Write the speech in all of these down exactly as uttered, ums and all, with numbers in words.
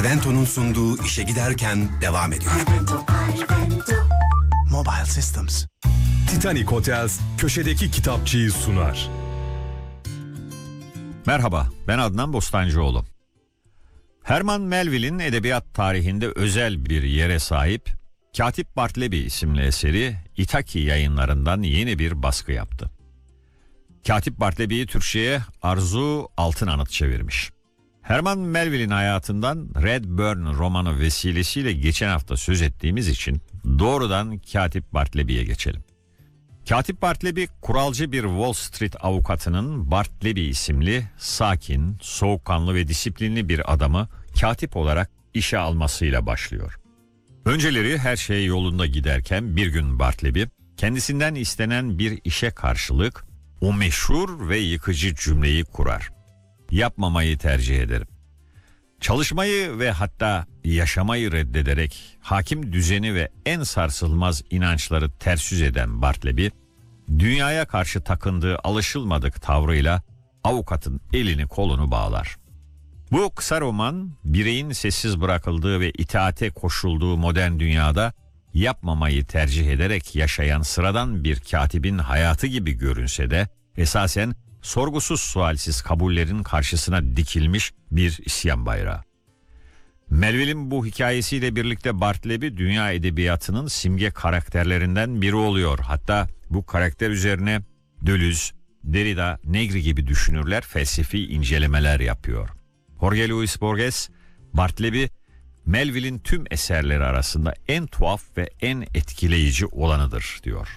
Arvento'nun sunduğu İşe Giderken devam ediyor. Arvento, Arvento. Mobile Systems. Titanic Hotels köşedeki kitapçıyı sunar. Merhaba, ben Adnan Bostancıoğlu. Herman Melville'in edebiyat tarihinde özel bir yere sahip Katip Bartleby isimli eseri İtaki Yayınları'ndan yeni bir baskı yaptı. Katip Bartleby'yi Türkçe'ye Arzu Altınanıt çevirmiş. Herman Melville'in hayatından Redburn romanı vesilesiyle geçen hafta söz ettiğimiz için doğrudan Katip Bartleby'ye geçelim. Katip Bartleby, kuralcı bir Wall Street avukatının Bartleby isimli sakin, soğukkanlı ve disiplinli bir adamı katip olarak işe almasıyla başlıyor. Önceleri her şey yolunda giderken bir gün Bartleby kendisinden istenen bir işe karşılık o meşhur ve yıkıcı cümleyi kurar. Yapmamayı tercih ederim. Çalışmayı ve hatta yaşamayı reddederek hakim düzeni ve en sarsılmaz inançları ters yüz eden Bartleby, dünyaya karşı takındığı alışılmadık tavrıyla avukatın elini kolunu bağlar. Bu kısa roman, bireyin sessiz bırakıldığı ve itaate koşulduğu modern dünyada yapmamayı tercih ederek yaşayan sıradan bir katibin hayatı gibi görünse de esasen sorgusuz sualsiz kabullerin karşısına dikilmiş bir isyan bayrağı. Melville'in bu hikayesiyle birlikte Bartleby dünya edebiyatının simge karakterlerinden biri oluyor. Hatta bu karakter üzerine Deleuze, Derrida, Negri gibi düşünürler felsefi incelemeler yapıyor. Jorge Luis Borges, Bartleby, Melville'in tüm eserleri arasında en tuhaf ve en etkileyici olanıdır diyor.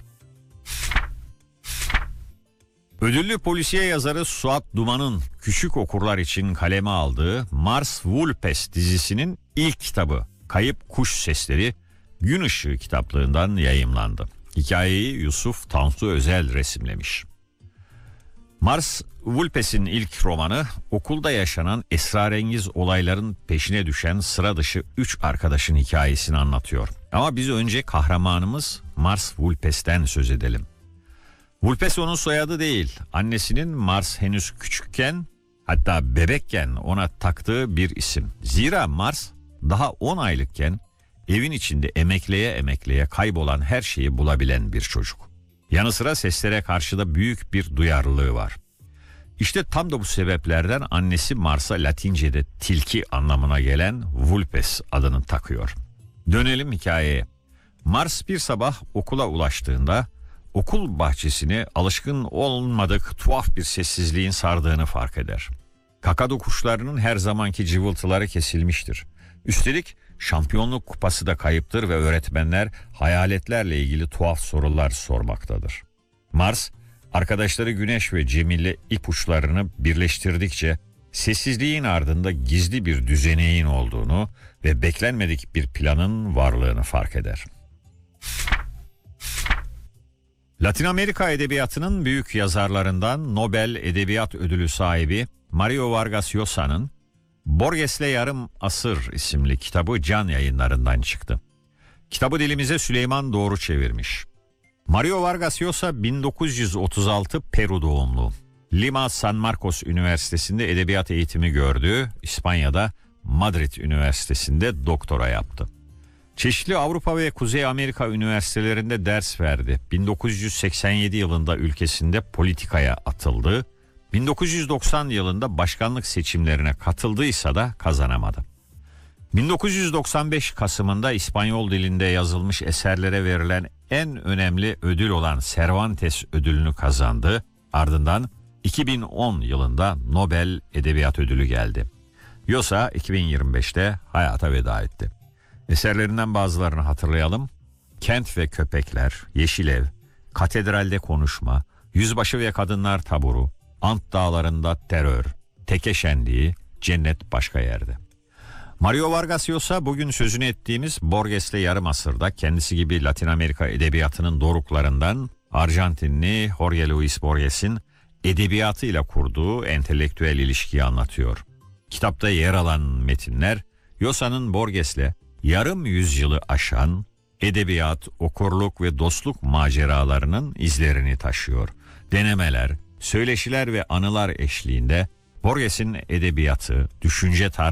Ödüllü polisiye yazarı Suat Duman'ın küçük okurlar için kaleme aldığı Mars Vulpes dizisinin ilk kitabı Kayıp Kuş Sesleri Gün Işığı kitaplığından yayımlandı. Hikayeyi Yusuf Tansu Özel resimlemiş. Mars Vulpes'in ilk romanı okulda yaşanan esrarengiz olayların peşine düşen sıra dışı üç arkadaşın hikayesini anlatıyor. Ama biz önce kahramanımız Mars Vulpes'ten söz edelim. Vulpes onun soyadı değil, annesinin Mars henüz küçükken, hatta bebekken ona taktığı bir isim. Zira Mars daha on aylıkken evin içinde emekleye emekleye kaybolan her şeyi bulabilen bir çocuk. Yanı sıra seslere karşı da büyük bir duyarlılığı var. İşte tam da bu sebeplerden annesi Mars'a Latince'de tilki anlamına gelen Vulpes adını takıyor. Dönelim hikayeye. Mars bir sabah okula ulaştığında okul bahçesini alışkın olmadık tuhaf bir sessizliğin sardığını fark eder. Kakadu kuşlarının her zamanki cıvıltıları kesilmiştir. Üstelik şampiyonluk kupası da kayıptır ve öğretmenler hayaletlerle ilgili tuhaf sorular sormaktadır. Mars, arkadaşları Güneş ve Cemil'le ipuçlarını birleştirdikçe sessizliğin ardında gizli bir düzeneğin olduğunu ve beklenmedik bir planın varlığını fark eder. Latin Amerika edebiyatının büyük yazarlarından Nobel Edebiyat Ödülü sahibi Mario Vargas Llosa'nın Borges'le Yarım Asır isimli kitabı Can Yayınları'ndan çıktı. Kitabı dilimize Süleyman Doğru çevirmiş. Mario Vargas Llosa bin dokuz yüz otuz altı Peru doğumlu. Lima San Marcos Üniversitesi'nde edebiyat eğitimi gördü. İspanya'da Madrid Üniversitesi'nde doktora yaptı. Çeşitli Avrupa ve Kuzey Amerika üniversitelerinde ders verdi. bin dokuz yüz seksen yedi yılında ülkesinde politikaya atıldı. bin dokuz yüz doksan yılında başkanlık seçimlerine katıldıysa da kazanamadı. bin dokuz yüz doksan beş Kasım'ında İspanyol dilinde yazılmış eserlere verilen en önemli ödül olan Cervantes ödülünü kazandı. Ardından iki bin on yılında Nobel Edebiyat Ödülü geldi. Llosa iki bin yirmi beşte hayata veda etti. Eserlerinden bazılarını hatırlayalım. Kent ve Köpekler, Yeşil Ev, Katedralde Konuşma, Yüzbaşı ve Kadınlar Taburu, Ant Dağlarında Terör, Teke Şenliği, Cennet Başka Yerde. Mario Vargas Llosa bugün sözünü ettiğimiz Borges'le Yarım Asır'da kendisi gibi Latin Amerika edebiyatının doruklarından Arjantinli Jorge Luis Borges'in edebiyatıyla kurduğu entelektüel ilişkiyi anlatıyor. Kitapta yer alan metinler Llosa'nın Borges'le yarım yüzyılı aşan edebiyat, okurluk ve dostluk maceralarının izlerini taşıyor. Denemeler, söyleşiler ve anılar eşliğinde Borges'in edebiyatı, düşünce tarzı